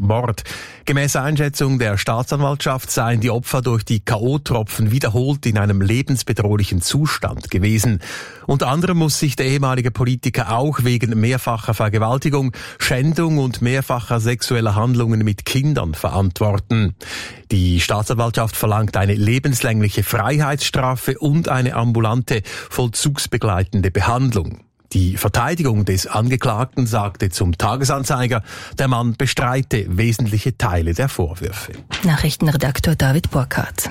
Mord. Gemäss Einschätzung der Staatsanwaltschaft seien die Opfer durch die K.O.-Tropfen wiederholt in einem lebensbedrohlichen Zustand gewesen. Unter anderem muss sich der ehemalige Politiker auch wegen mehrfacher Vergewaltigung, Schändung und mehrfacher sexueller Handlungen mit Kindern verantworten. Die Staatsanwaltschaft verlangt eine lebenslängliche Freiheitsstrafe und eine ambulante vollzugsbegleitende Behandlung. Die Verteidigung des Angeklagten sagte zum Tagesanzeiger, der Mann bestreite wesentliche Teile der Vorwürfe. Nachrichtenredakteur David Burkhardt.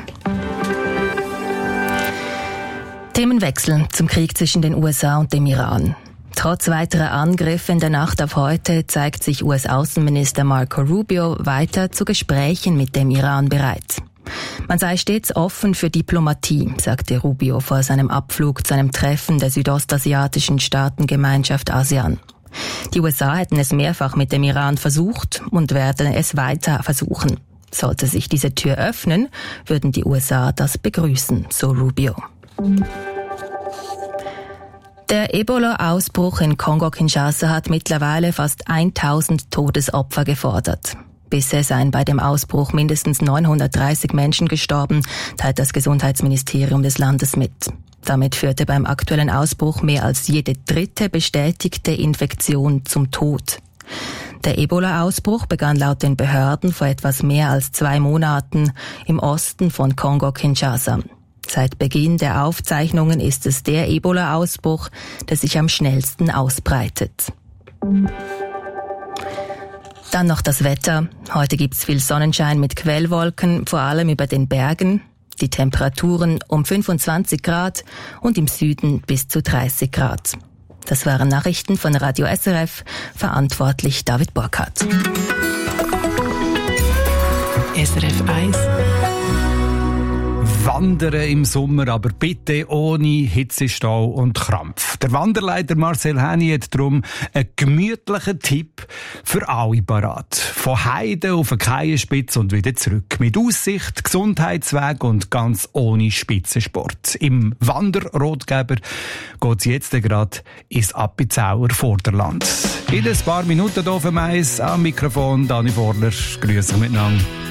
Themenwechsel zum Krieg zwischen den USA und dem Iran. Trotz weiterer Angriffe in der Nacht auf heute zeigt sich US-Außenminister Marco Rubio weiter zu Gesprächen mit dem Iran bereit. Man sei stets offen für Diplomatie, sagte Rubio vor seinem Abflug zu einem Treffen der südostasiatischen Staatengemeinschaft ASEAN. Die USA hätten es mehrfach mit dem Iran versucht und werden es weiter versuchen. Sollte sich diese Tür öffnen, würden die USA das begrüßen, so Rubio. Der Ebola-Ausbruch in Kongo-Kinshasa hat mittlerweile fast 1000 Todesopfer gefordert. Bisher seien bei dem Ausbruch mindestens 930 Menschen gestorben, teilt das Gesundheitsministerium des Landes mit. Damit führte beim aktuellen Ausbruch mehr als jede dritte bestätigte Infektion zum Tod. Der Ebola-Ausbruch begann laut den Behörden vor etwas mehr als 2 Monaten im Osten von Kongo-Kinshasa. Seit Beginn der Aufzeichnungen ist es der Ebola-Ausbruch, der sich am schnellsten ausbreitet. Dann noch das Wetter. Heute gibt's viel Sonnenschein mit Quellwolken, vor allem über den Bergen. Die Temperaturen um 25 Grad und im Süden bis zu 30 Grad. Das waren Nachrichten von Radio SRF, verantwortlich David Burkhardt. SRF 1. Wandern im Sommer, aber bitte ohne Hitzestau und Krampf. Der Wanderleiter Marcel Häni hat darum einen gemütlichen Tipp für alle parat. Von Heide auf eine Keienspitze und wieder zurück. Mit Aussicht, Gesundheitsweg und ganz ohne Spitzensport. Im Wanderrotgeber geht es jetzt gerade ins Appenzauer Vorderland. In ein paar Minuten hier für Mais am Mikrofon Dani Vorler. Grüße miteinander.